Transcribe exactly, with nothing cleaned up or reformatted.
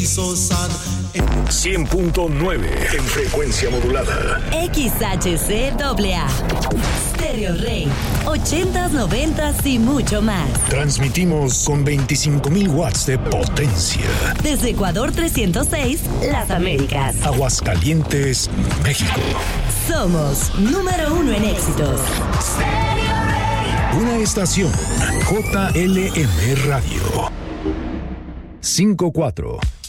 cien punto nueve en frecuencia modulada. X H C A A. Stereo Rey. ochentas, noventas y mucho más. Transmitimos con veinticinco mil watts de potencia. Desde Ecuador trescientos seis, Las Américas. Aguascalientes, México. Somos número uno en éxitos. Una estación J L M Radio. cinco cuatro.